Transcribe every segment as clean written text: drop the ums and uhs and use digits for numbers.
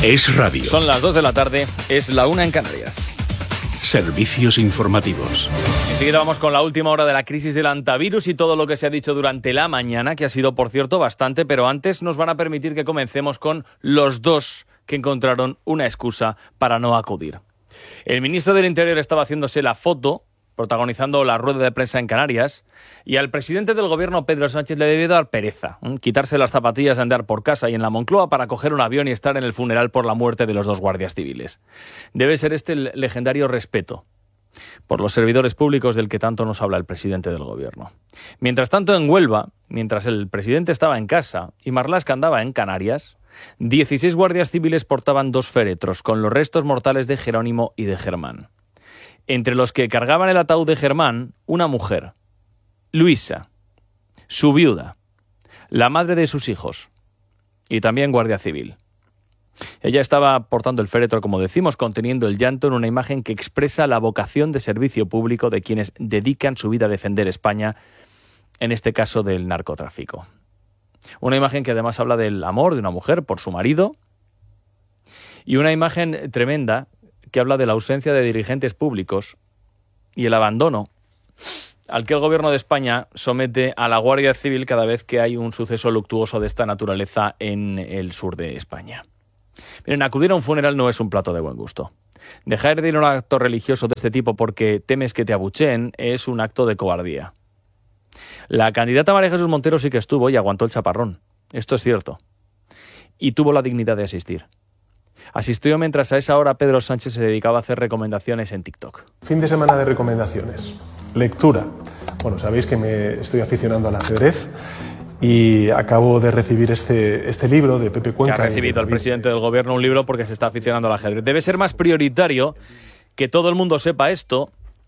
Es radio. Son las 2 de la tarde, es la 1 en Canarias. Servicios informativos. Enseguida vamos con la última hora de la crisis del antivirus y todo lo que se ha dicho durante la mañana, que ha sido, por cierto, bastante, pero antes nos van a permitir que comencemos con los dos que encontraron una excusa para no acudir. El ministro del Interior estaba haciéndose la foto, protagonizando la rueda de prensa en Canarias, y al presidente del gobierno, Pedro Sánchez, le debió dar pereza, quitarse las zapatillas de andar por casa y en la Moncloa para coger un avión y estar en el funeral por la muerte de los dos guardias civiles. Debe ser este el legendario respeto por los servidores públicos del que tanto nos habla el presidente del gobierno. Mientras tanto, en Huelva, mientras el presidente estaba en casa y Marlaska andaba en Canarias, 16 guardias civiles portaban 2 féretros con los restos mortales de Jerónimo y de Germán. Entre los que cargaban el ataúd de Germán, una mujer, Luisa, su viuda, la madre de sus hijos y también guardia civil. Ella estaba portando el féretro, como decimos, conteniendo el llanto en una imagen que expresa la vocación de servicio público de quienes dedican su vida a defender España, en este caso del narcotráfico. Una imagen que además habla del amor de una mujer por su marido y una imagen tremenda que habla de la ausencia de dirigentes públicos y el abandono al que el gobierno de España somete a la Guardia Civil cada vez que hay un suceso luctuoso de esta naturaleza en el sur de España. Miren, acudir a un funeral no es un plato de buen gusto. Dejar de ir a un acto religioso de este tipo porque temes que te abucheen es un acto de cobardía. La candidata María Jesús Montero sí que estuvo y aguantó el chaparrón. Esto es cierto. Y tuvo la dignidad de asistir. Asistió mientras a esa hora Pedro Sánchez se dedicaba a hacer recomendaciones en TikTok. Fin de semana de recomendaciones. Lectura. Bueno, sabéis que me estoy aficionando al ajedrez y acabo de recibir este libro de Pepe Cuenca. Que ha recibido el presidente del gobierno un libro porque se está aficionando al ajedrez. Debe ser más prioritario que todo el mundo sepa esto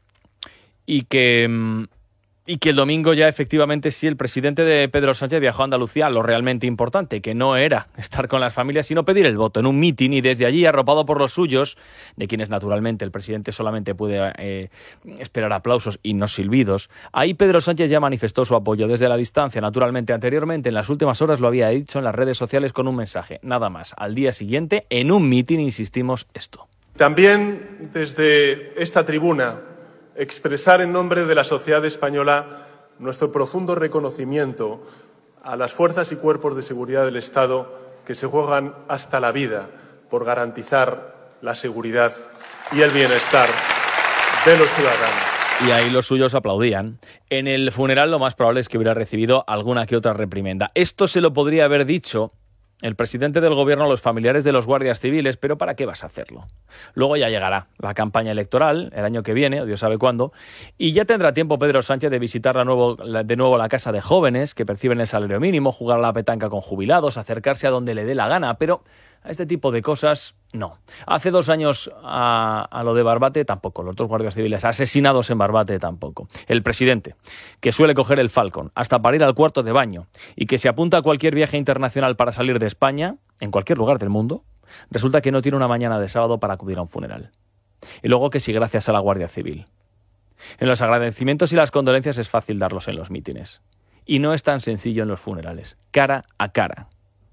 y que el domingo ya efectivamente sí el presidente de Pedro Sánchez viajó a Andalucía a lo realmente importante, que no era estar con las familias, sino pedir el voto en un mitin y desde allí, arropado por los suyos, de quienes naturalmente el presidente solamente puede esperar aplausos y no silbidos, ahí Pedro Sánchez ya manifestó su apoyo desde la distancia. Naturalmente, anteriormente, en las últimas horas lo había dicho en las redes sociales con un mensaje, nada más. Al día siguiente, en un mitin, insistimos esto. También desde esta tribuna expresar en nombre de la sociedad española nuestro profundo reconocimiento a las fuerzas y cuerpos de seguridad del Estado que se juegan hasta la vida por garantizar la seguridad y el bienestar de los ciudadanos. Y ahí los suyos aplaudían. En el funeral lo más probable es que hubiera recibido alguna que otra reprimenda. Esto se lo podría haber dicho el presidente del gobierno a los familiares de los guardias civiles, pero ¿para qué vas a hacerlo? Luego ya llegará la campaña electoral, el año que viene, o Dios sabe cuándo, y ya tendrá tiempo Pedro Sánchez de visitar de nuevo la casa de jóvenes que perciben el salario mínimo, jugar a la petanca con jubilados, acercarse a donde le dé la gana, pero a este tipo de cosas no. Hace 2 años a lo de Barbate tampoco, los 2 guardias civiles asesinados en Barbate tampoco. El presidente, que suele coger el Falcon hasta para ir al cuarto de baño y que se apunta a cualquier viaje internacional para salir de España, en cualquier lugar del mundo, resulta que no tiene una mañana de sábado para acudir a un funeral. Y luego que sí, gracias a la Guardia Civil. En los agradecimientos y las condolencias es fácil darlos en los mítines. Y no es tan sencillo en los funerales, cara a cara.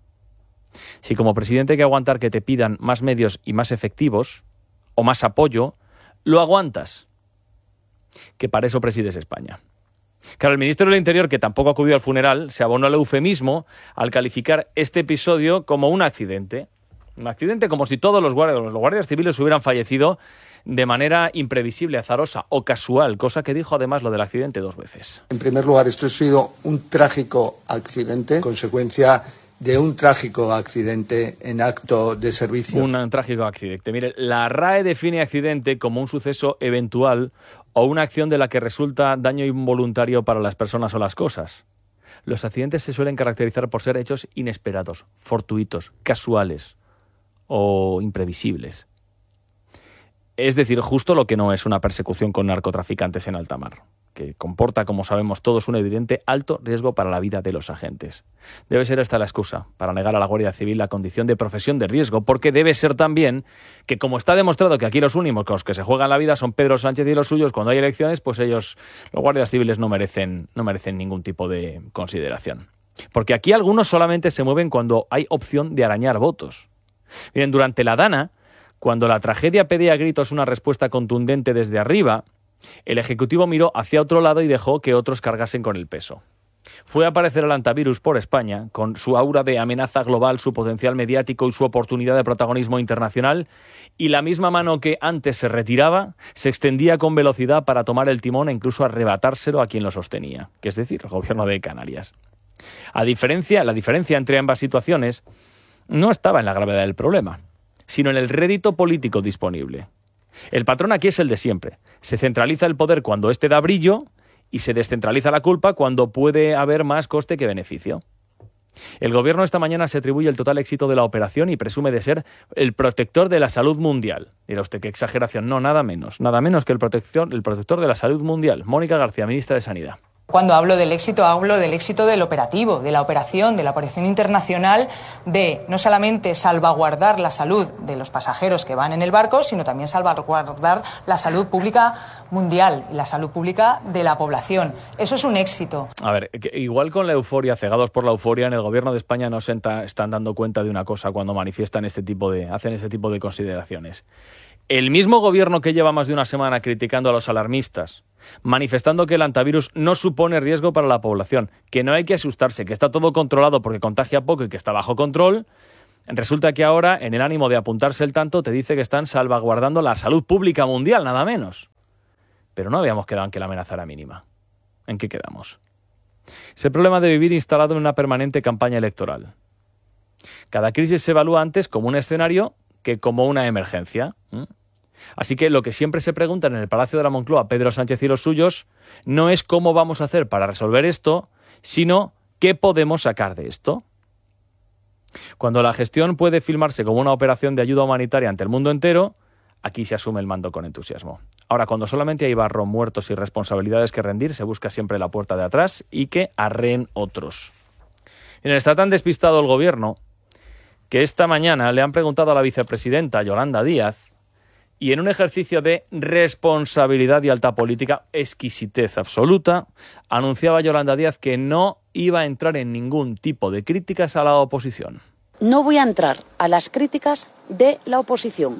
Si como presidente hay que aguantar que te pidan más medios y más efectivos, o más apoyo, lo aguantas. Que para eso presides España. Claro, el ministro del Interior, que tampoco acudió al funeral, se abonó al eufemismo al calificar este episodio como un accidente. Un accidente como si todos los guardias civiles hubieran fallecido de manera imprevisible, azarosa o casual, cosa que dijo además lo del accidente 2 veces. En primer lugar, esto ha sido un trágico accidente, consecuencia de un trágico accidente en acto de servicio. Un trágico accidente. Mire, la RAE define accidente como un suceso eventual o una acción de la que resulta daño involuntario para las personas o las cosas. Los accidentes se suelen caracterizar por ser hechos inesperados, fortuitos, casuales o imprevisibles. Es decir, justo lo que no es una persecución con narcotraficantes en alta mar, que comporta, como sabemos todos, un evidente alto riesgo para la vida de los agentes. Debe ser esta la excusa para negar a la Guardia Civil la condición de profesión de riesgo, porque debe ser también que, como está demostrado que aquí los únicos que se juegan la vida son Pedro Sánchez y los suyos, cuando hay elecciones, pues ellos, los guardias civiles, no merecen ningún tipo de consideración. Porque aquí algunos solamente se mueven cuando hay opción de arañar votos. Miren, durante la Dana, cuando la tragedia pedía a gritos una respuesta contundente desde arriba, el Ejecutivo miró hacia otro lado y dejó que otros cargasen con el peso. Fue a aparecer el antivirus por España, con su aura de amenaza global, su potencial mediático y su oportunidad de protagonismo internacional, y la misma mano que antes se retiraba, se extendía con velocidad para tomar el timón e incluso arrebatárselo a quien lo sostenía, que es decir, el Gobierno de Canarias. La diferencia entre ambas situaciones no estaba en la gravedad del problema, sino en el rédito político disponible. El patrón aquí es el de siempre. Se centraliza el poder cuando éste da brillo y se descentraliza la culpa cuando puede haber más coste que beneficio. El Gobierno esta mañana se atribuye el total éxito de la operación y presume de ser el protector de la salud mundial. Dirá usted, qué exageración. No, nada menos que el protector de la salud mundial. Mónica García, ministra de Sanidad. Cuando hablo del éxito del operativo, de la operación internacional de no solamente salvaguardar la salud de los pasajeros que van en el barco, sino también salvaguardar la salud pública mundial y la salud pública de la población. Eso es un éxito. A ver, igual con la euforia, cegados por la euforia, en el Gobierno de España no se están dando cuenta de una cosa cuando hacen ese tipo de consideraciones. El mismo Gobierno que lleva más de una semana criticando a los alarmistas, manifestando que el antivirus no supone riesgo para la población, que no hay que asustarse, que está todo controlado porque contagia poco y que está bajo control, resulta que ahora, en el ánimo de apuntarse el tanto, te dice que están salvaguardando la salud pública mundial, nada menos. Pero no habíamos quedado en que la amenaza era mínima. ¿En qué quedamos? Es el problema de vivir instalado en una permanente campaña electoral. Cada crisis se evalúa antes como un escenario que como una emergencia. Así que lo que siempre se preguntan en el Palacio de la Moncloa Pedro Sánchez y los suyos no es cómo vamos a hacer para resolver esto, sino qué podemos sacar de esto. Cuando la gestión puede filmarse como una operación de ayuda humanitaria ante el mundo entero, aquí se asume el mando con entusiasmo. Ahora, cuando solamente hay barro, muertos y responsabilidades que rendir, se busca siempre la puerta de atrás y que arreen otros. Está tan despistado el Gobierno que esta mañana le han preguntado a la vicepresidenta Yolanda Díaz y en un ejercicio de responsabilidad y alta política, exquisitez absoluta, anunciaba Yolanda Díaz que no iba a entrar en ningún tipo de críticas a la oposición. No voy a entrar a las críticas de la oposición.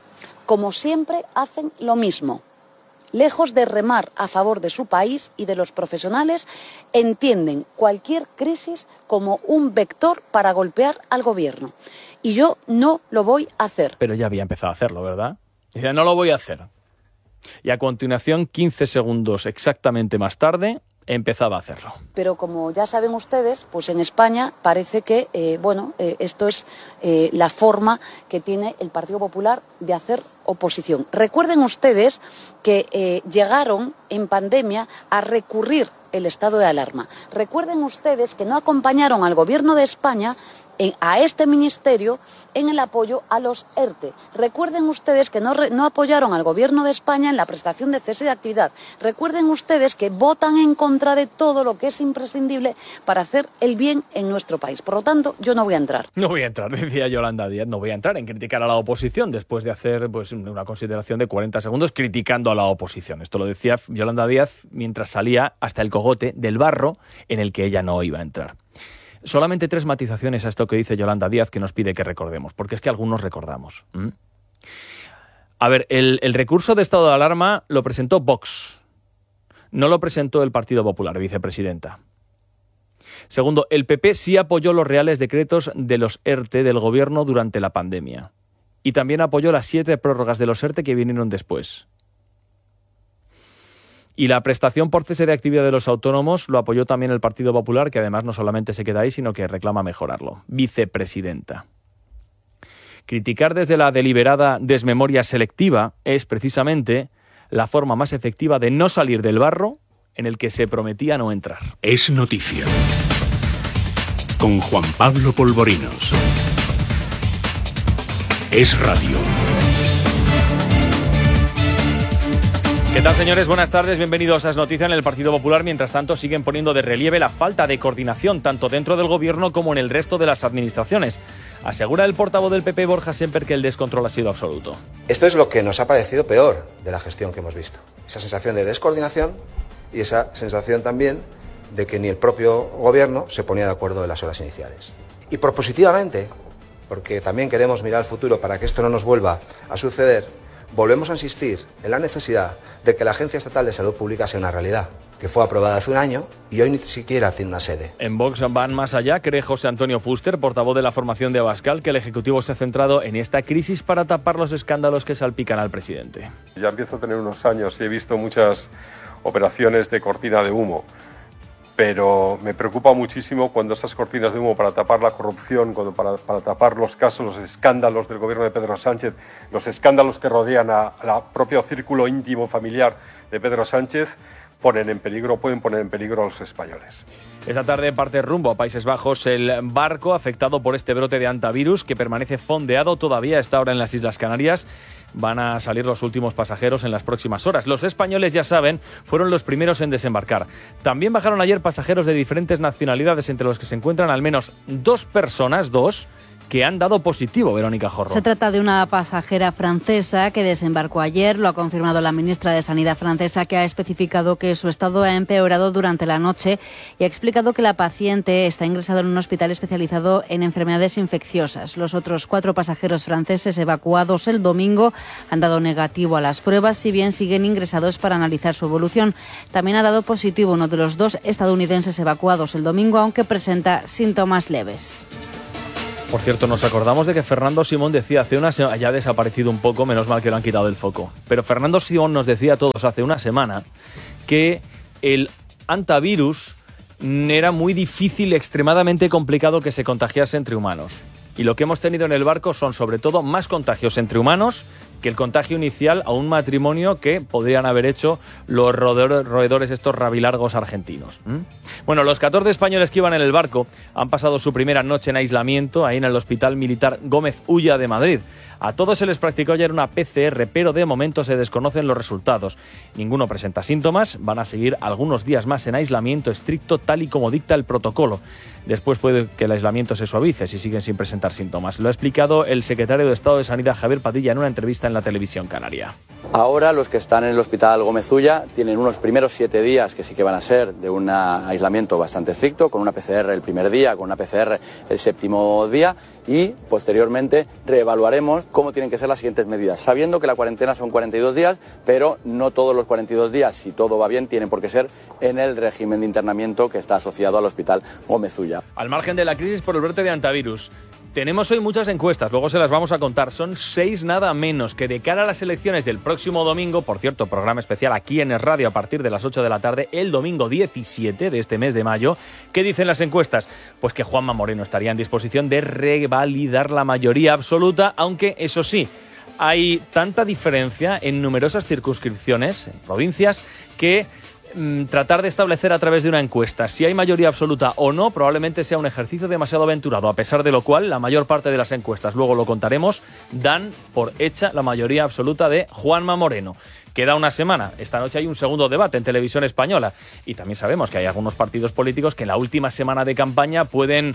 Como siempre, hacen lo mismo. Lejos de remar a favor de su país y de los profesionales, entienden cualquier crisis como un vector para golpear al gobierno. Y yo no lo voy a hacer. Pero ya había empezado a hacerlo, ¿verdad? Dice, no lo voy a hacer. Y a continuación, 15 segundos exactamente más tarde, empezaba a hacerlo. Pero como ya saben ustedes, pues en España parece que, esto es la forma que tiene el Partido Popular de hacer oposición. Recuerden ustedes que llegaron en pandemia a recurrir el estado de alarma. Recuerden ustedes que no acompañaron al Gobierno de España a este ministerio en el apoyo a los ERTE. Recuerden ustedes que no apoyaron al Gobierno de España en la prestación de cese de actividad. Recuerden ustedes que votan en contra de todo lo que es imprescindible para hacer el bien en nuestro país. Por lo tanto, yo no voy a entrar. No voy a entrar, decía Yolanda Díaz, no voy a entrar en criticar a la oposición después de hacer una consideración de 40 segundos criticando a la oposición. Esto lo decía Yolanda Díaz mientras salía hasta el cogote del barro en el que ella no iba a entrar. Solamente 3 matizaciones a esto que dice Yolanda Díaz que nos pide que recordemos, porque es que algunos recordamos. A ver, el recurso de estado de alarma lo presentó Vox, no lo presentó el Partido Popular, vicepresidenta. Segundo, el PP sí apoyó los reales decretos de los ERTE del Gobierno durante la pandemia y también apoyó las 7 prórrogas de los ERTE que vinieron después. Y la prestación por cese de actividad de los autónomos lo apoyó también el Partido Popular, que además no solamente se queda ahí, sino que reclama mejorarlo. Vicepresidenta. Criticar desde la deliberada desmemoria selectiva es precisamente la forma más efectiva de no salir del barro en el que se prometía no entrar. Es noticia. Con Juan Pablo Polvorinos. Es radio. ¿Qué tal, señores? Buenas tardes, bienvenidos a Es Noticia. En el Partido Popular, mientras tanto, siguen poniendo de relieve la falta de coordinación tanto dentro del Gobierno como en el resto de las administraciones. Asegura el portavoz del PP, Borja Semper, que el descontrol ha sido absoluto. Esto es lo que nos ha parecido peor de la gestión que hemos visto. Esa sensación de descoordinación y esa sensación también de que ni el propio Gobierno se ponía de acuerdo en las horas iniciales. Y propositivamente porque también queremos mirar al futuro para que esto no nos vuelva a suceder, volvemos a insistir en la necesidad de que la Agencia Estatal de Salud Pública sea una realidad, que fue aprobada hace un año y hoy ni siquiera tiene una sede. En Vox van más allá, cree José Antonio Fuster, portavoz de la formación de Abascal, que el Ejecutivo se ha centrado en esta crisis para tapar los escándalos que salpican al presidente. Ya empiezo a tener unos años y he visto muchas operaciones de cortina de humo, pero me preocupa muchísimo cuando esas cortinas de humo para tapar la corrupción, para tapar los casos, los escándalos del gobierno de Pedro Sánchez, los escándalos que rodean al propio círculo íntimo familiar de Pedro Sánchez, pueden poner en peligro a los españoles. Esta tarde parte rumbo a Países Bajos el barco afectado por este brote de hantavirus que permanece fondeado todavía a esta hora en las Islas Canarias. Van a salir los últimos pasajeros en las próximas horas. Los españoles, ya saben, fueron los primeros en desembarcar. También bajaron ayer pasajeros de diferentes nacionalidades, entre los que se encuentran al menos dos personas, que han dado positivo, Verónica Jorro. Se trata de una pasajera francesa que desembarcó ayer. Lo ha confirmado la ministra de Sanidad francesa, que ha especificado que su estado ha empeorado durante la noche y ha explicado que la paciente está ingresada en un hospital especializado en enfermedades infecciosas. Los otros 4 pasajeros franceses evacuados el domingo han dado negativo a las pruebas, si bien siguen ingresados para analizar su evolución. También ha dado positivo uno de los 2 estadounidenses evacuados el domingo, aunque presenta síntomas leves. Por cierto, nos acordamos de que Fernando Simón decía hace una semana, ya ha desaparecido un poco, menos mal que lo han quitado del foco, pero Fernando Simón nos decía a todos hace una semana que el hantavirus era muy difícil, extremadamente complicado que se contagiase entre humanos. Y lo que hemos tenido en el barco son sobre todo más contagios entre humanos que el contagio inicial a un matrimonio que podrían haber hecho los roedores estos rabilargos argentinos. Bueno, los 14 españoles que iban en el barco han pasado su primera noche en aislamiento ahí en el Hospital Militar Gómez Ulla de Madrid. A todos se les practicó ayer una PCR, pero de momento se desconocen los resultados. Ninguno presenta síntomas, van a seguir algunos días más en aislamiento estricto tal y como dicta el protocolo. Después puede que el aislamiento se suavice si siguen sin presentar síntomas. Lo ha explicado el secretario de Estado de Sanidad, Javier Padilla, en una entrevista en la televisión canaria. Ahora los que están en el Hospital Gómez Ulla tienen unos primeros 7 días que sí que van a ser de un aislamiento bastante estricto, con una PCR el primer día, con una PCR el 7º día, y posteriormente reevaluaremos cómo tienen que ser las siguientes medidas, sabiendo que la cuarentena son 42 días, pero no todos los 42 días, si todo va bien, tienen por qué ser en el régimen de internamiento que está asociado al Hospital Gómez Ulla. Al margen de la crisis por el brote de hantavirus, tenemos hoy muchas encuestas, luego se las vamos a contar. Son 6 nada menos, que de cara a las elecciones del próximo domingo, por cierto, programa especial aquí en el radio a partir de las 8 de la tarde, el domingo 17 de este mes de mayo. ¿Qué dicen las encuestas? Pues que Juanma Moreno estaría en disposición de revalidar la mayoría absoluta, aunque eso sí, hay tanta diferencia en numerosas circunscripciones, en provincias, que tratar de establecer a través de una encuesta si hay mayoría absoluta o no probablemente sea un ejercicio demasiado aventurado, a pesar de lo cual la mayor parte de las encuestas, luego lo contaremos, dan por hecha la mayoría absoluta de Juanma Moreno. Queda una semana. Esta noche hay un segundo debate en televisión española y también sabemos que hay algunos partidos políticos que en la última semana de campaña pueden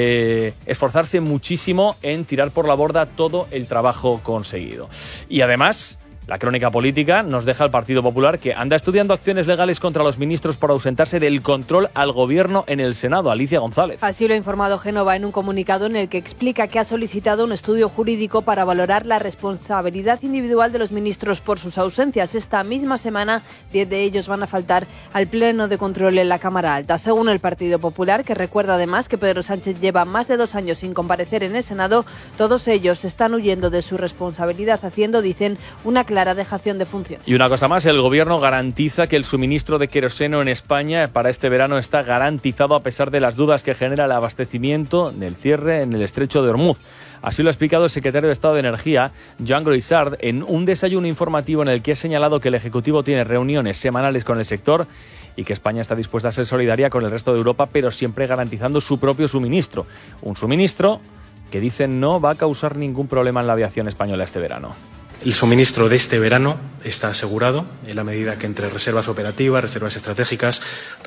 esforzarse muchísimo en tirar por la borda todo el trabajo conseguido. Y además, la crónica política nos deja el Partido Popular, que anda estudiando acciones legales contra los ministros por ausentarse del control al gobierno en el Senado. Alicia González. Así lo ha informado Génova en un comunicado en el que explica que ha solicitado un estudio jurídico para valorar la responsabilidad individual de los ministros por sus ausencias. Esta misma semana, 10 de ellos van a faltar al pleno de control en la Cámara Alta. Según el Partido Popular, que recuerda además que Pedro Sánchez lleva más de 2 años sin comparecer en el Senado, todos ellos están huyendo de su responsabilidad, haciendo, dicen, una clara dejación de funciones. Y una cosa más, el gobierno garantiza que el suministro de queroseno en España para este verano está garantizado a pesar de las dudas que genera el abastecimiento del cierre en el estrecho de Hormuz. Así lo ha explicado el secretario de Estado de Energía, Jean Groissart, en un desayuno informativo en el que ha señalado que el Ejecutivo tiene reuniones semanales con el sector y que España está dispuesta a ser solidaria con el resto de Europa, pero siempre garantizando su propio suministro. Un suministro que dicen no va a causar ningún problema en la aviación española este verano. El suministro de este verano está asegurado en la medida que entre reservas operativas, reservas estratégicas,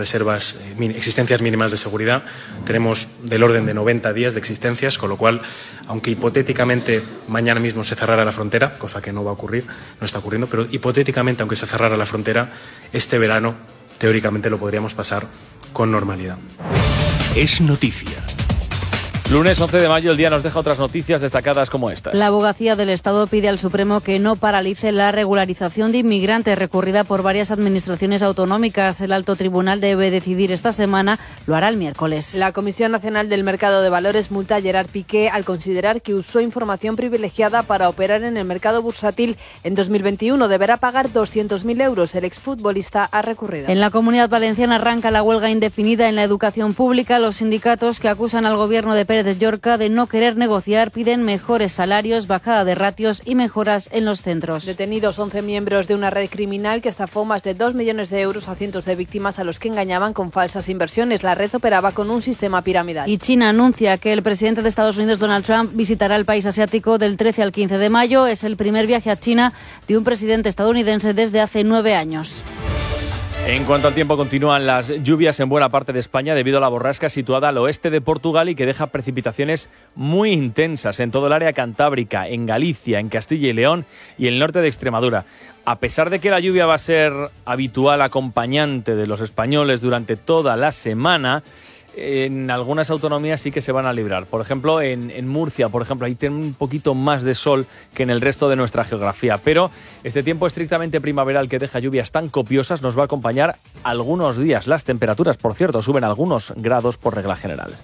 existencias mínimas de seguridad, tenemos del orden de 90 días de existencias, con lo cual, aunque hipotéticamente mañana mismo se cerrara la frontera, cosa que no va a ocurrir, no está ocurriendo, pero hipotéticamente, aunque se cerrara la frontera, este verano teóricamente lo podríamos pasar con normalidad. Es noticia. Lunes 11 de mayo, el día nos deja otras noticias destacadas como estas. La Abogacía del Estado pide al Supremo que no paralice la regularización de inmigrantes recurrida por varias administraciones autonómicas. El Alto Tribunal debe decidir esta semana, lo hará el miércoles. La Comisión Nacional del Mercado de Valores multa a Gerard Piqué al considerar que usó información privilegiada para operar en el mercado bursátil. En 2021 deberá pagar 200.000 euros. El exfutbolista ha recurrido. En la Comunidad Valenciana arranca la huelga indefinida en la educación pública. Los sindicatos que acusan al gobierno de Pérez de Llorca de no querer negociar piden mejores salarios, bajada de ratios y mejoras en los centros. Detenidos 11 miembros de una red criminal que estafó más de 2 millones de euros a cientos de víctimas a los que engañaban con falsas inversiones. La red operaba con un sistema piramidal. Y China anuncia que el presidente de Estados Unidos, Donald Trump, visitará el país asiático del 13 al 15 de mayo. Es el primer viaje a China de un presidente estadounidense desde hace 9 años. En cuanto al tiempo, continúan las lluvias en buena parte de España debido a la borrasca situada al oeste de Portugal y que deja precipitaciones muy intensas en todo el área cantábrica, en Galicia, en Castilla y León y el norte de Extremadura. A pesar de que la lluvia va a ser habitual acompañante de los españoles durante toda la semana, en algunas autonomías sí que se van a librar. Por ejemplo, en Murcia, por ejemplo, ahí tiene un poquito más de sol que en el resto de nuestra geografía. Pero este tiempo estrictamente primaveral que deja lluvias tan copiosas nos va a acompañar algunos días. Las temperaturas, por cierto, suben algunos grados por regla general.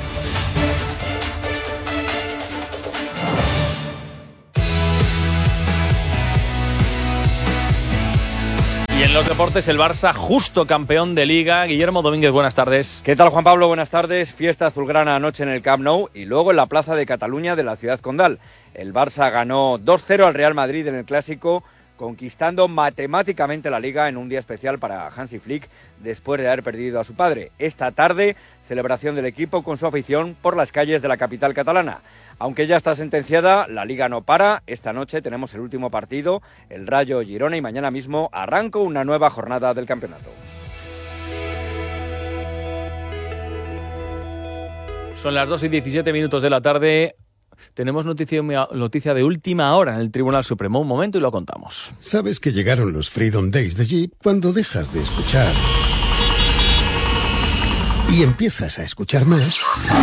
Y en los deportes, el Barça justo campeón de Liga. Guillermo Domínguez, buenas tardes. ¿Qué tal, Juan Pablo? Buenas tardes. Fiesta azulgrana anoche en el Camp Nou y luego en la Plaza de Cataluña de la ciudad condal. El Barça ganó 2-0 al Real Madrid en el Clásico, conquistando matemáticamente la Liga en un día especial para Hansi Flick después de haber perdido a su padre. Esta tarde, celebración del equipo con su afición por las calles de la capital catalana. Aunque ya está sentenciada, la Liga no para. Esta noche tenemos el último partido, el Rayo Girona, y mañana mismo arranca una nueva jornada del campeonato. Son las 2:17 de la tarde. Tenemos noticia de última hora en el Tribunal Supremo. Un momento y lo contamos. ¿Sabes que llegaron los Freedom Days de Jeep cuando dejas de escuchar y empiezas a escuchar más?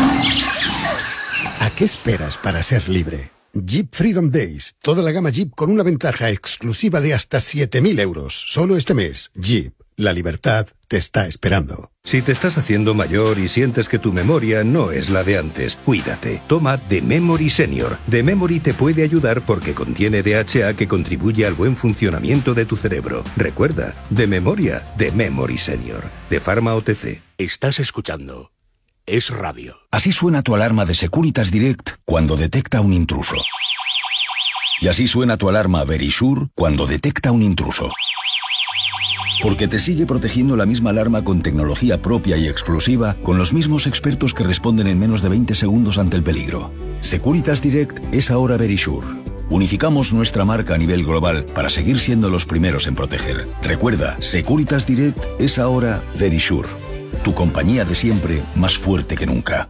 ¿A qué esperas para ser libre? Jeep Freedom Days. Toda la gama Jeep con una ventaja exclusiva de hasta 7.000 euros. Solo este mes. Jeep. La libertad te está esperando. Si te estás haciendo mayor y sientes que tu memoria no es la de antes, cuídate. Toma The Memory Senior. The Memory te puede ayudar porque contiene DHA que contribuye al buen funcionamiento de tu cerebro. Recuerda, de memoria, The Memory Senior. De Pharma OTC. Estás escuchando Es Radio. Así suena tu alarma de Securitas Direct cuando detecta un intruso. Y así suena tu alarma Verisure cuando detecta un intruso. Porque te sigue protegiendo la misma alarma con tecnología propia y exclusiva, con los mismos expertos que responden en menos de 20 segundos ante el peligro. Securitas Direct es ahora Verisure. Unificamos nuestra marca a nivel global para seguir siendo los primeros en proteger. Recuerda, Securitas Direct es ahora Verisure. Tu compañía de siempre, más fuerte que nunca.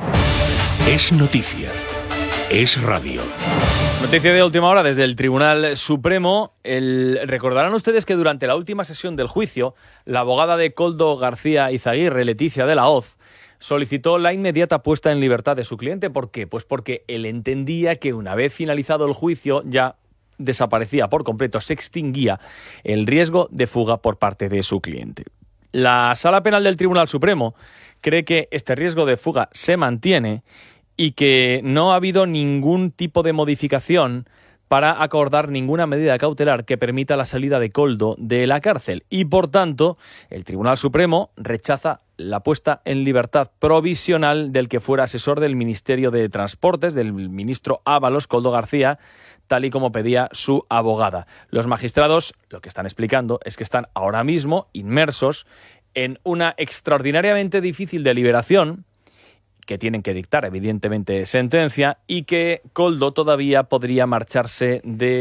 Es noticia. Es radio. Noticia de última hora desde el Tribunal Supremo. Recordarán ustedes que durante la última sesión del juicio, la abogada de Koldo García Izaguirre, Leticia de la Hoz, solicitó la inmediata puesta en libertad de su cliente. ¿Por qué? Pues porque él entendía que una vez finalizado el juicio ya desaparecía por completo, se extinguía el riesgo de fuga por parte de su cliente. La Sala Penal del Tribunal Supremo cree que este riesgo de fuga se mantiene y que no ha habido ningún tipo de modificación para acordar ninguna medida cautelar que permita la salida de Koldo de la cárcel. Y, por tanto, el Tribunal Supremo rechaza la puesta en libertad provisional del que fuera asesor del Ministerio de Transportes, del ministro Ábalos, Koldo García, tal y como pedía su abogada. Los magistrados lo que están explicando es que están ahora mismo inmersos en una extraordinariamente difícil deliberación que tienen que dictar, evidentemente, sentencia, y que Koldo todavía podría marcharse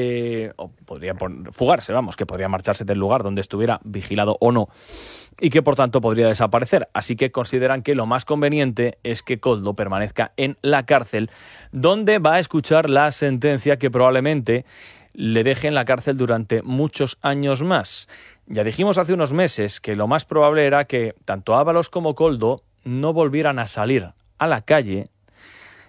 fugarse, que podría marcharse del lugar donde estuviera vigilado o no, y que por tanto podría desaparecer. Así que consideran que lo más conveniente es que Koldo permanezca en la cárcel, donde va a escuchar la sentencia que probablemente le deje en la cárcel durante muchos años más. Ya dijimos hace unos meses que lo más probable era que tanto Ábalos como Koldo no volvieran a salir a la calle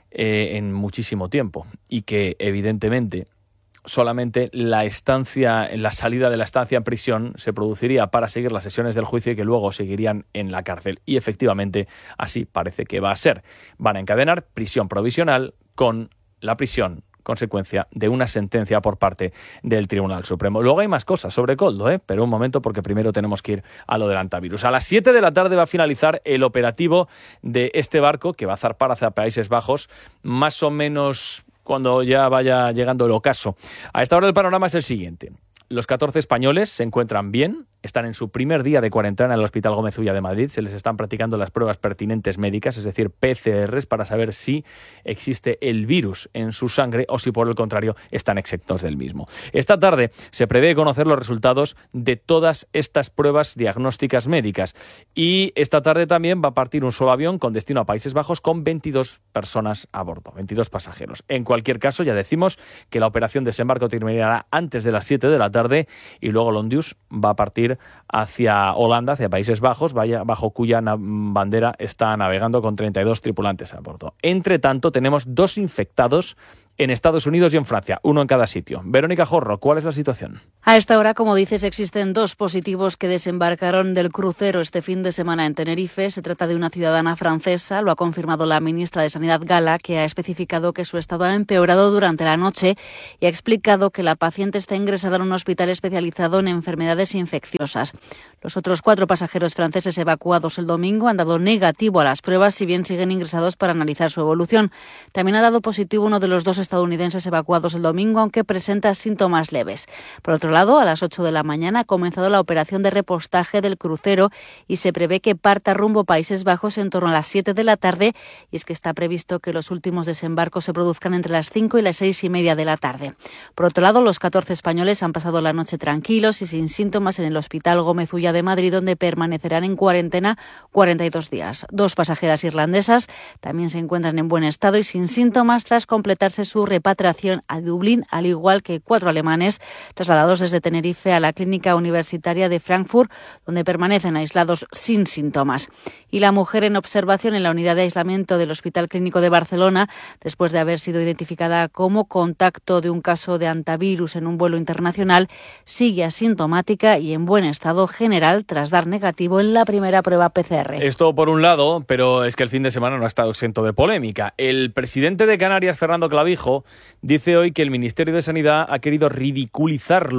en muchísimo tiempo y que evidentemente solamente la salida de la estancia en prisión se produciría para seguir las sesiones del juicio y que luego seguirían en la cárcel. Y efectivamente así parece que va a ser. Van a encadenar prisión provisional con la prisión consecuencia de una sentencia por parte del Tribunal Supremo. Luego hay más cosas sobre Koldo, pero un momento, porque primero tenemos que ir a lo del Antavirus. A las 7 de la tarde va a finalizar el operativo de este barco que va a zarpar hacia Países Bajos, más o menos cuando ya vaya llegando el ocaso. A esta hora el panorama es el siguiente. Los 14 españoles se encuentran bien, están en su primer día de cuarentena en el Hospital Gómez Ulla de Madrid, se les están practicando las pruebas pertinentes médicas, es decir, PCRs, para saber si existe el virus en su sangre o si por el contrario están exentos del mismo. Esta tarde se prevé conocer los resultados de todas estas pruebas diagnósticas médicas y esta tarde también va a partir un solo avión con destino a Países Bajos con 22 personas a bordo, 22 pasajeros. En cualquier caso, ya decimos que la operación de desembarco terminará antes de las 7 de la tarde y luego Londius va a partir hacia Holanda, hacia Países Bajos, bajo cuya bandera está navegando con 32 tripulantes a bordo. Entre tanto, tenemos 2 infectados en Estados Unidos y en Francia, uno en cada sitio. Verónica Jorro, ¿cuál es la situación? A esta hora, como dices, existen 2 positivos que desembarcaron del crucero este fin de semana en Tenerife. Se trata de una ciudadana francesa, lo ha confirmado la ministra de Sanidad Gala, que ha especificado que su estado ha empeorado durante la noche y ha explicado que la paciente está ingresada en un hospital especializado en enfermedades infecciosas. Los otros 4 pasajeros franceses evacuados el domingo han dado negativo a las pruebas, si bien siguen ingresados para analizar su evolución. También ha dado positivo uno de los 2 estadounidenses evacuados el domingo, aunque presenta síntomas leves. Por otro lado, a las 8 de la mañana ha comenzado la operación de repostaje del crucero y se prevé que parta rumbo a Países Bajos en torno a las 7 de la tarde, y es que está previsto que los últimos desembarcos se produzcan entre las 5 y las 6:30 de la tarde. Por otro lado, los 14 españoles han pasado la noche tranquilos y sin síntomas en el Hospital Gómez Ulla de Madrid, donde permanecerán en cuarentena 42 días. 2 pasajeras irlandesas también se encuentran en buen estado y sin síntomas tras completarse su repatriación a Dublín, al igual que 4 alemanes trasladados desde Tenerife a la Clínica Universitaria de Frankfurt, donde permanecen aislados sin síntomas. Y la mujer en observación en la unidad de aislamiento del Hospital Clínico de Barcelona, después de haber sido identificada como contacto de un caso de antivirus en un vuelo internacional, sigue asintomática y en buen estado general tras dar negativo en la primera prueba PCR. Esto por un lado, pero es que el fin de semana no ha estado exento de polémica. El presidente de Canarias, Fernando Clavijo, dice hoy que el Ministerio de Sanidad ha querido ridiculizar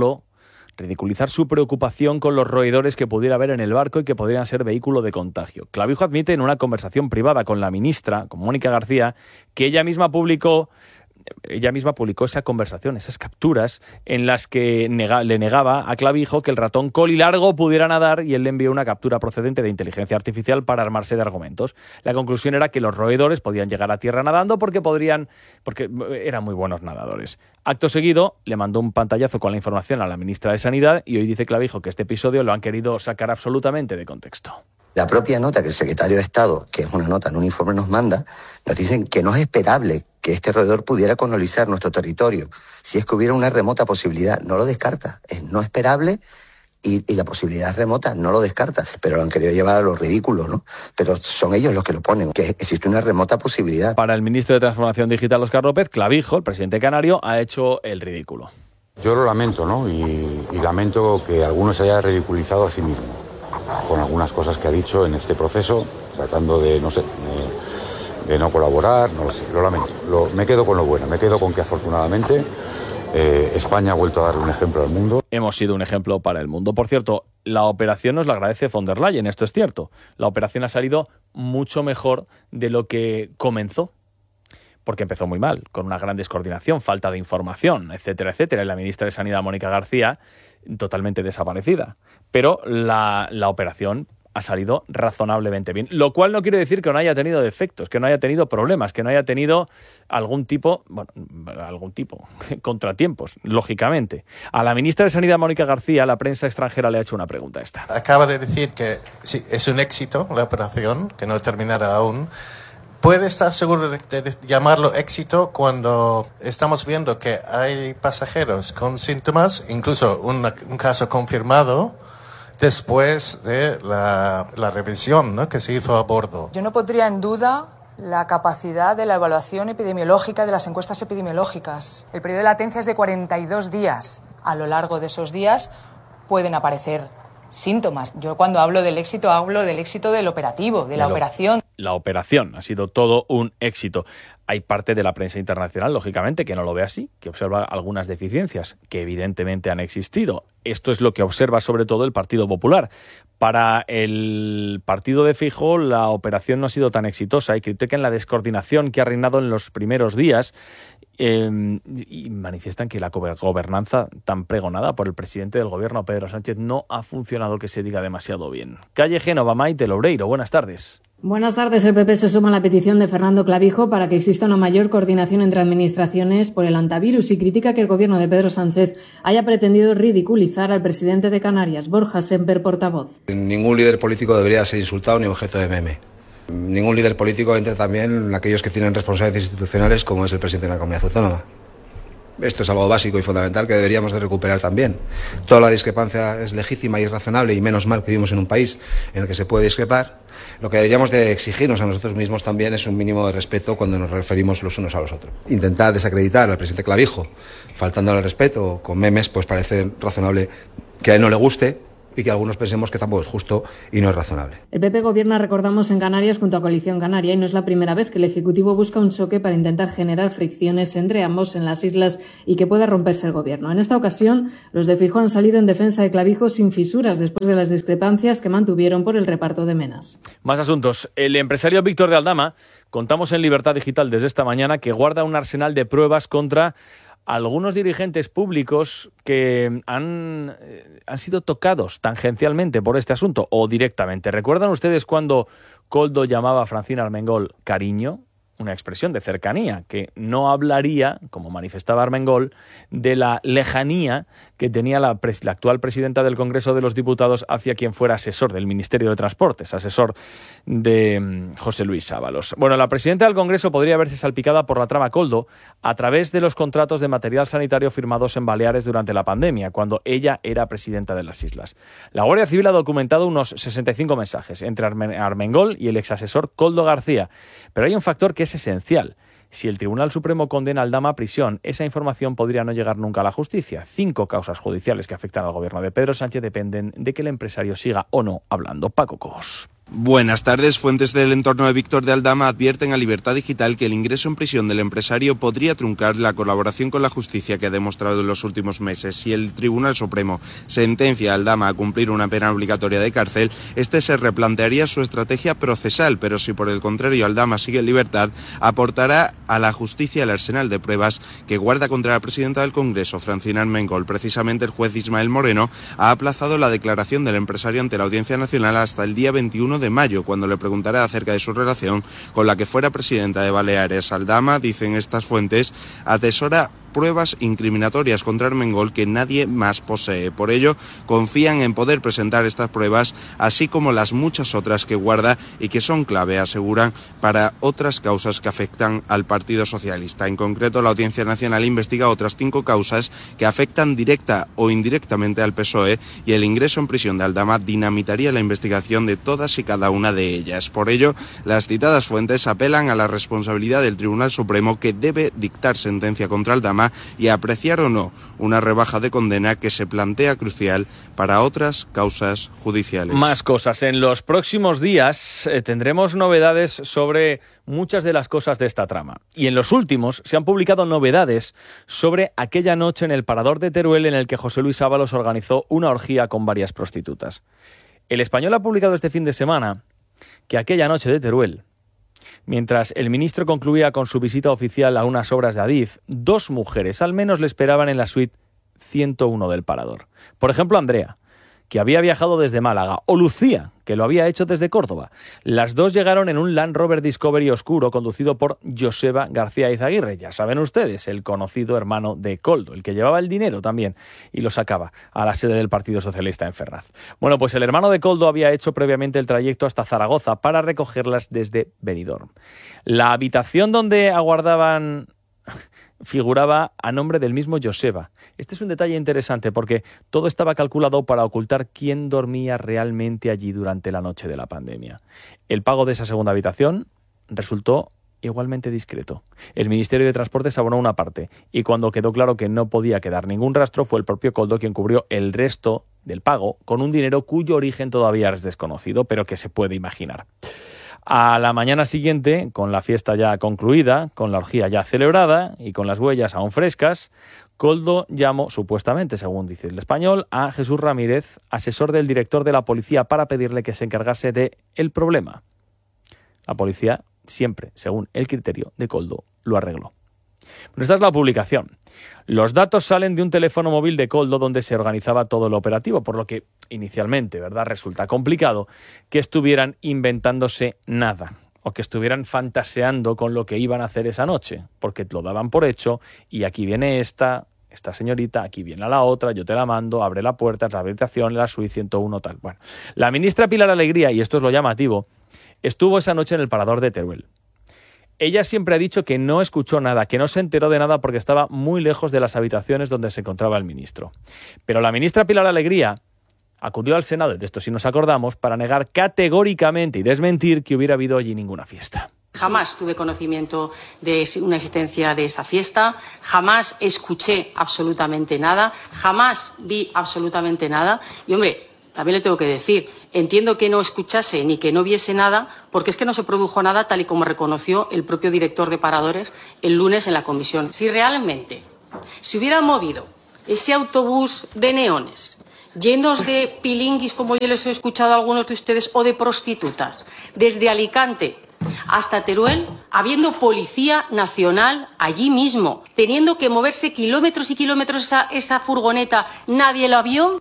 su preocupación con los roedores que pudiera haber en el barco y que podrían ser vehículo de contagio. Clavijo admite en una conversación privada con la ministra, con Mónica García, que ella misma publicó esa conversación, esas capturas en las que le negaba a Clavijo que el ratón colilargo pudiera nadar, y él le envió una captura procedente de inteligencia artificial para armarse de argumentos. La conclusión era que los roedores podían llegar a tierra nadando porque eran muy buenos nadadores. Acto seguido le mandó un pantallazo con la información a la ministra de Sanidad y hoy dice Clavijo que este episodio lo han querido sacar absolutamente de contexto. La propia nota que el secretario de Estado, que es una nota en un informe, nos manda, nos dicen que no es esperable que este roedor pudiera colonizar nuestro territorio si es que hubiera una remota posibilidad. No lo descarta, es no esperable y la posibilidad es remota, no lo descarta, pero lo han querido llevar a lo ridículo, ¿no? Pero son ellos los que lo ponen, que existe una remota posibilidad. Para el ministro de Transformación Digital, Óscar López, Clavijo, el presidente canario, ha hecho el ridículo. Yo lo lamento, ¿no? Y lamento que algunos se haya ridiculizado a sí mismo con algunas cosas que ha dicho en este proceso, tratando de, de no colaborar, no lo sé, lo lamento. Me quedo con lo bueno, me quedo con que afortunadamente España ha vuelto a dar un ejemplo al mundo. Hemos sido un ejemplo para el mundo. Por cierto, la operación nos la agradece von der Leyen, esto es cierto. La operación ha salido mucho mejor de lo que comenzó, porque empezó muy mal, con una gran descoordinación, falta de información, etcétera, etcétera. Y la ministra de Sanidad, Mónica García, totalmente desaparecida. Pero la operación ha salido razonablemente bien, lo cual no quiere decir que no haya tenido defectos, que no haya tenido problemas, que no haya tenido algún tipo, contratiempos, lógicamente. A la ministra de Sanidad, Mónica García, la prensa extranjera le ha hecho una pregunta esta. Acaba de decir que sí, es un éxito la operación, que no ha terminado aún. ¿Puede estar seguro de llamarlo éxito cuando estamos viendo que hay pasajeros con síntomas, incluso un caso confirmado, después de la revisión, ¿no?, que se hizo a bordo? Yo no pondría en duda la capacidad de la evaluación epidemiológica de las encuestas epidemiológicas. El periodo de latencia es de 42 días. A lo largo de esos días pueden aparecer síntomas. Yo cuando hablo del éxito del operativo, de la operación. La operación ha sido todo un éxito. Hay parte de la prensa internacional, lógicamente, que no lo ve así, que observa algunas deficiencias que evidentemente han existido. Esto es lo que observa sobre todo el Partido Popular. Para el partido de Feijóo la operación no ha sido tan exitosa y critican la descoordinación que ha reinado en los primeros días y manifiestan que la gobernanza tan pregonada por el presidente del gobierno, Pedro Sánchez, no ha funcionado, que se diga, demasiado bien. Calle Génova, Maite Loureiro, buenas tardes. Buenas tardes. El PP se suma a la petición de Fernando Clavijo para que exista una mayor coordinación entre administraciones por el antivirus y critica que el gobierno de Pedro Sánchez haya pretendido ridiculizar al presidente de Canarias. Borja Semper, portavoz. Ningún líder político debería ser insultado ni objeto de meme. Ningún líder político, entre también aquellos que tienen responsabilidades institucionales, como es el presidente de una comunidad autónoma. Esto es algo básico y fundamental que deberíamos de recuperar también. Toda la discrepancia es legítima y es razonable, y menos mal que vivimos en un país en el que se puede discrepar. Lo que deberíamos de exigirnos a nosotros mismos también es un mínimo de respeto cuando nos referimos los unos a los otros. Intentar desacreditar al presidente Clavijo faltándole al respeto con memes, pues parece razonable que a él no le guste y que algunos pensemos que tampoco es justo y no es razonable. El PP gobierna, recordamos, en Canarias junto a Coalición Canaria, y no es la primera vez que el Ejecutivo busca un choque para intentar generar fricciones entre ambos en las islas y que pueda romperse el gobierno. En esta ocasión, los de Feijóo han salido en defensa de Clavijo sin fisuras después de las discrepancias que mantuvieron por el reparto de menas. Más asuntos. El empresario Víctor de Aldama, contamos en Libertad Digital desde esta mañana, que guarda un arsenal de pruebas contra algunos dirigentes públicos que han sido tocados tangencialmente por este asunto o directamente. ¿Recuerdan ustedes cuando Koldo llamaba a Francina Armengol cariño? Una expresión de cercanía, que no hablaría, como manifestaba Armengol, de la lejanía que tenía la actual presidenta del Congreso de los Diputados hacia quien fuera asesor del Ministerio de Transportes, asesor de José Luis Ábalos. Bueno, la presidenta del Congreso podría verse salpicada por la trama Koldo a través de los contratos de material sanitario firmados en Baleares durante la pandemia, cuando ella era presidenta de las islas. La Guardia Civil ha documentado unos 65 mensajes entre Armengol y el exasesor Koldo García, pero hay un factor que es esencial. Si el Tribunal Supremo condena a Aldama a prisión, esa información podría no llegar nunca a la justicia. 5 causas judiciales que afectan al gobierno de Pedro Sánchez dependen de que el empresario siga o no hablando. Paco Cos. Buenas tardes. Fuentes del entorno de Víctor de Aldama advierten a Libertad Digital que el ingreso en prisión del empresario podría truncar la colaboración con la justicia que ha demostrado en los últimos meses. Si el Tribunal Supremo sentencia a Aldama a cumplir una pena obligatoria de cárcel, este se replantearía su estrategia procesal, pero si por el contrario Aldama sigue en libertad, aportará a la justicia el arsenal de pruebas que guarda contra la presidenta del Congreso, Francina Armengol. Precisamente el juez Ismael Moreno ha aplazado la declaración del empresario ante la Audiencia Nacional hasta el día 21 de mayo, cuando le preguntará acerca de su relación con la que fuera presidenta de Baleares. Aldama, dicen estas fuentes, atesora pruebas incriminatorias contra Armengol que nadie más posee. Por ello, confían en poder presentar estas pruebas, así como las muchas otras que guarda y que son clave, aseguran, para otras causas que afectan al Partido Socialista. En concreto, la Audiencia Nacional investiga otras 5 causas que afectan directa o indirectamente al PSOE, y el ingreso en prisión de Aldama dinamitaría la investigación de todas y cada una de ellas. Por ello, las citadas fuentes apelan a la responsabilidad del Tribunal Supremo, que debe dictar sentencia contra Aldama y apreciar o no una rebaja de condena que se plantea crucial para otras causas judiciales. Más cosas. En los próximos días tendremos novedades sobre muchas de las cosas de esta trama. Y en los últimos se han publicado novedades sobre aquella noche en el Parador de Teruel en el que José Luis Ábalos organizó una orgía con varias prostitutas. El Español ha publicado este fin de semana que aquella noche de Teruel, mientras el ministro concluía con su visita oficial a unas obras de Adif, 2 mujeres al menos le esperaban en la suite 101 del Parador. Por ejemplo, Andrea, que había viajado desde Málaga, o Lucía, que lo había hecho desde Córdoba. Las 2 llegaron en un Land Rover Discovery oscuro conducido por Joseba García Izaguirre, ya saben ustedes, el conocido hermano de Koldo, el que llevaba el dinero también y lo sacaba a la sede del Partido Socialista en Ferraz. Bueno, pues el hermano de Koldo había hecho previamente el trayecto hasta Zaragoza para recogerlas desde Benidorm. La habitación donde aguardaban figuraba a nombre del mismo Joseba. Este es un detalle interesante porque todo estaba calculado para ocultar quién dormía realmente allí durante la noche de la pandemia. El pago de esa segunda habitación resultó igualmente discreto. El Ministerio de Transportes abonó una parte y cuando quedó claro que no podía quedar ningún rastro fue el propio Koldo quien cubrió el resto del pago con un dinero cuyo origen todavía es desconocido, pero que se puede imaginar. A la mañana siguiente, con la fiesta ya concluida, con la orgía ya celebrada y con las huellas aún frescas, Koldo llamó, supuestamente, según dice el Español, a Jesús Ramírez, asesor del director de la policía, para pedirle que se encargase del problema. La policía, siempre según el criterio de Koldo, lo arregló. Bueno, esta es la publicación. Los datos salen de un teléfono móvil de Koldo donde se organizaba todo el operativo, por lo que inicialmente, ¿verdad?, resulta complicado que estuvieran inventándose nada o que estuvieran fantaseando con lo que iban a hacer esa noche, porque lo daban por hecho y aquí viene esta señorita, aquí viene la otra, yo te la mando, abre la puerta, es la habitación, la suite 101, tal. Bueno, la ministra Pilar Alegría, y esto es lo llamativo, estuvo esa noche en el Parador de Teruel. Ella siempre ha dicho que no escuchó nada, que no se enteró de nada porque estaba muy lejos de las habitaciones donde se encontraba el ministro. Pero la ministra Pilar Alegría acudió al Senado, y de esto sí nos acordamos, para negar categóricamente y desmentir que hubiera habido allí ninguna fiesta. Jamás tuve conocimiento de una existencia de esa fiesta, jamás escuché absolutamente nada, jamás vi absolutamente nada. Y, hombre, también le tengo que decir, entiendo que no escuchase ni que no viese nada, porque es que no se produjo nada tal y como reconoció el propio director de Paradores el lunes en la comisión. Si realmente se hubiera movido ese autobús de neones, llenos de pilinguis, como yo les he escuchado a algunos de ustedes, o de prostitutas, desde Alicante hasta Teruel, habiendo Policía Nacional allí mismo, teniendo que moverse kilómetros y kilómetros esa furgoneta, ¿nadie la vio?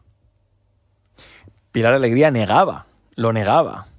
Pilar Alegría lo negaba.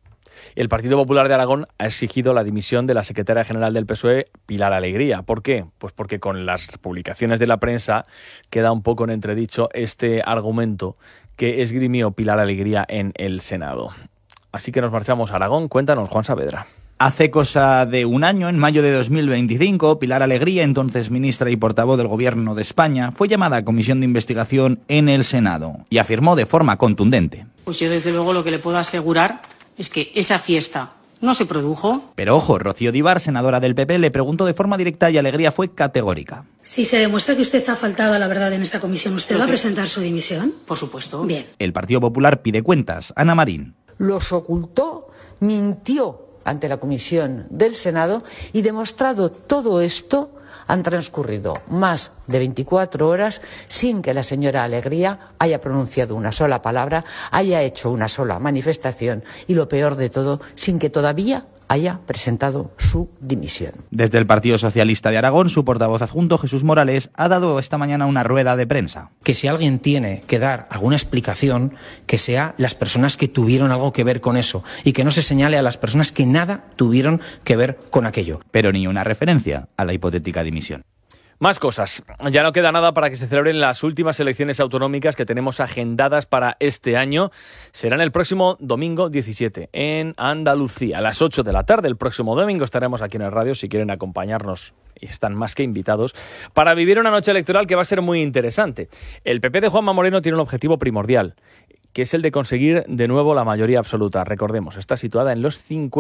El Partido Popular de Aragón ha exigido la dimisión de la secretaria general del PSOE, Pilar Alegría. ¿Por qué? Pues porque con las publicaciones de la prensa queda un poco en entredicho este argumento que esgrimió Pilar Alegría en el Senado. Así que nos marchamos a Aragón. Cuéntanos, Juan Saavedra. Hace cosa de un año, en mayo de 2025, Pilar Alegría, entonces ministra y portavoz del Gobierno de España, fue llamada a comisión de investigación en el Senado y afirmó de forma contundente: Pues yo desde luego lo que le puedo asegurar es que esa fiesta no se produjo. Pero ojo, Rocío Díbar, senadora del PP, le preguntó de forma directa y Alegría fue categórica. Si se demuestra que usted ha faltado a la verdad en esta comisión, ¿usted va a presentar su dimisión? Por supuesto. Bien. El Partido Popular pide cuentas. Ana Marín. Los ocultó, mintió ante la comisión del Senado y, demostrado todo esto, han transcurrido más de 24 horas sin que la señora Alegría haya pronunciado una sola palabra, haya hecho una sola manifestación y, lo peor de todo, sin que todavía haya presentado su dimisión. Desde el Partido Socialista de Aragón, su portavoz adjunto, Jesús Morales, ha dado esta mañana una rueda de prensa. Que si alguien tiene que dar alguna explicación, que sea las personas que tuvieron algo que ver con eso y que no se señale a las personas que nada tuvieron que ver con aquello. Pero ni una referencia a la hipotética dimisión. Más cosas. Ya no queda nada para que se celebren las últimas elecciones autonómicas que tenemos agendadas para este año. Serán el próximo domingo 17 en Andalucía. A las 8 de la tarde el próximo domingo estaremos aquí en el radio si quieren acompañarnos. Y están más que invitados para vivir una noche electoral que va a ser muy interesante. El PP de Juanma Moreno tiene un objetivo primordial, que es el de conseguir de nuevo la mayoría absoluta. Recordemos, está situada en los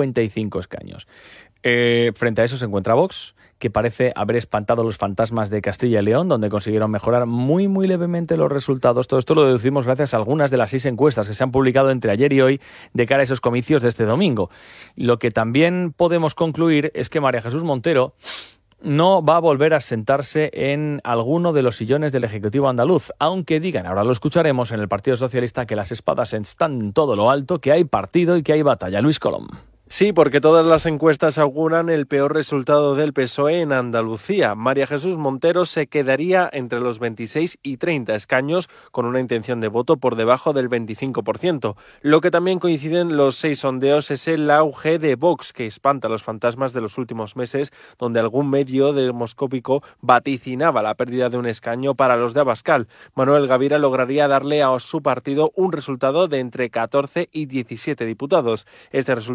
55 escaños. Frente a eso se encuentra Vox, que parece haber espantado los fantasmas de Castilla y León, donde consiguieron mejorar muy levemente los resultados. Todo esto lo deducimos gracias a algunas de las 6 encuestas que se han publicado entre ayer y hoy de cara a esos comicios de este domingo. Lo que también podemos concluir es que María Jesús Montero no va a volver a sentarse en alguno de los sillones del Ejecutivo andaluz, aunque digan, ahora lo escucharemos, en el Partido Socialista, que las espadas están en todo lo alto, que hay partido y que hay batalla. Luis Colom. Sí, porque todas las encuestas auguran el peor resultado del PSOE en Andalucía. María Jesús Montero se quedaría entre los 26 y 30 escaños con una intención de voto por debajo del 25%. Lo que también coinciden los 6 sondeos es el auge de Vox, que espanta los fantasmas de los últimos meses, donde algún medio demoscópico vaticinaba la pérdida de un escaño para los de Abascal. Manuel Gavira lograría darle a su partido un resultado de entre 14 y 17 diputados. Este resultado es el único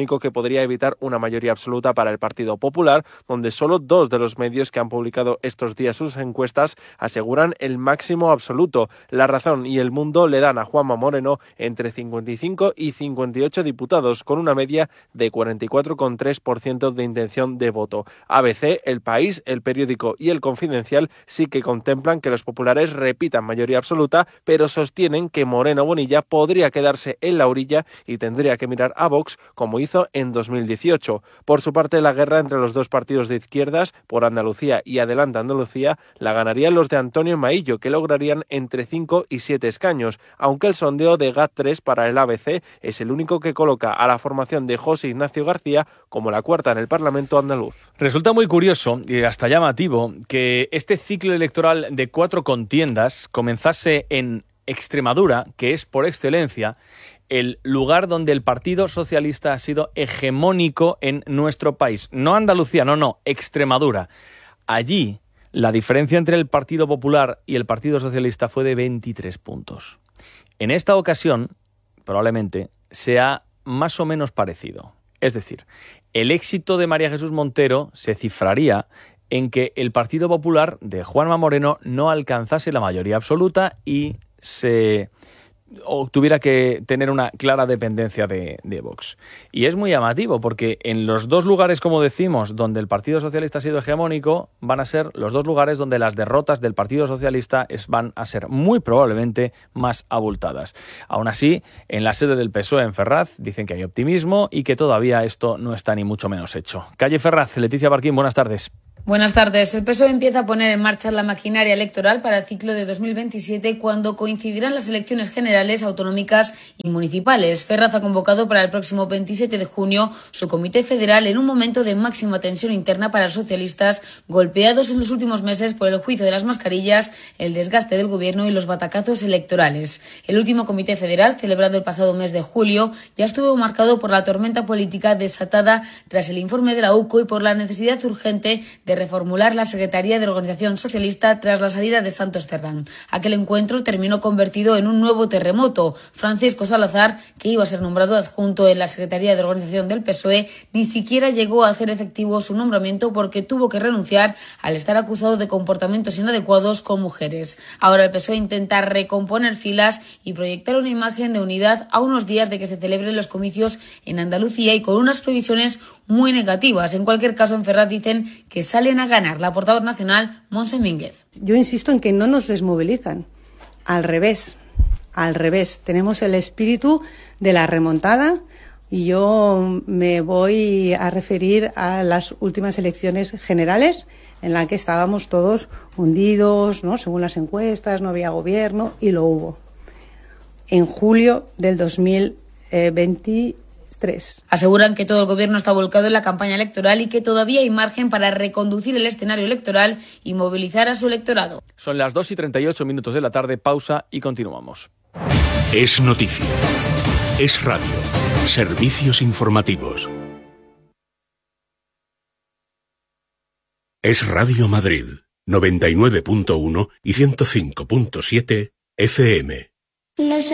único que podría evitar una mayoría absoluta para el Partido Popular, donde solo 2 de los medios que han publicado estos días sus encuestas aseguran el máximo absoluto. La Razón y El Mundo le dan a Juanma Moreno entre 55 y 58 diputados, con una media de 44,3% de intención de voto. ABC, El País, El Periódico y El Confidencial sí que contemplan que los populares repitan mayoría absoluta, pero sostienen que Moreno Bonilla podría quedarse en la orilla y tendría que mirar a Vox como hizo en 2018. Por su parte, la guerra entre los dos partidos de izquierdas, por Andalucía y Adelante Andalucía, la ganarían los de Antonio Maillo, que lograrían entre 5 y 7 escaños, aunque el sondeo de GAT3 para el ABC es el único que coloca a la formación de José Ignacio García como la cuarta en el Parlamento andaluz. Resulta muy curioso y hasta llamativo que este ciclo electoral de 4 contiendas comenzase en Extremadura, que es por excelencia el lugar donde el Partido Socialista ha sido hegemónico en nuestro país. No Andalucía, no, Extremadura. Allí la diferencia entre el Partido Popular y el Partido Socialista fue de 23 puntos. En esta ocasión, probablemente, sea más o menos parecido. Es decir, el éxito de María Jesús Montero se cifraría en que el Partido Popular de Juanma Moreno no alcanzase la mayoría absoluta y tuviera que tener una clara dependencia de Vox. Y es muy llamativo porque en los 2 lugares, como decimos, donde el Partido Socialista ha sido hegemónico, van a ser los 2 lugares donde las derrotas del Partido Socialista van a ser muy probablemente más abultadas. Aún así, en la sede del PSOE en Ferraz dicen que hay optimismo y que todavía esto no está ni mucho menos hecho. Calle Ferraz, Leticia Barquín, buenas tardes. Buenas tardes. El PSOE empieza a poner en marcha la maquinaria electoral para el ciclo de 2027 cuando coincidirán las elecciones generales, autonómicas y municipales. Ferraz ha convocado para el próximo 27 de junio su comité federal en un momento de máxima tensión interna para los socialistas, golpeados en los últimos meses por el juicio de las mascarillas, el desgaste del gobierno y los batacazos electorales. El último comité federal, celebrado el pasado mes de julio, ya estuvo marcado por la tormenta política desatada tras el informe de la UCO y por la necesidad urgente de reformular la Secretaría de Organización Socialista tras la salida de Santos Cerdán. Aquel encuentro terminó convertido en un nuevo terremoto. Francisco Salazar, que iba a ser nombrado adjunto en la Secretaría de Organización del PSOE, ni siquiera llegó a hacer efectivo su nombramiento porque tuvo que renunciar al estar acusado de comportamientos inadecuados con mujeres. Ahora el PSOE intenta recomponer filas y proyectar una imagen de unidad a unos días de que se celebren los comicios en Andalucía y con unas previsiones muy negativas. En cualquier caso, en Ferraz dicen que salen a ganar. La portavoz nacional, Montse Mínguez. Yo insisto en que no nos desmovilizan. Al revés. Tenemos el espíritu de la remontada y yo me voy a referir a las últimas elecciones generales en las que estábamos todos hundidos, ¿no? Según las encuestas, no había gobierno y lo hubo. En julio del 2023. Aseguran que todo el gobierno está volcado en la campaña electoral y que todavía hay margen para reconducir el escenario electoral y movilizar a su electorado. Son las 2:38 de la tarde, pausa y continuamos. Es noticia. Es radio. Servicios informativos. Es Radio Madrid, 99.1 y 105.7 FM.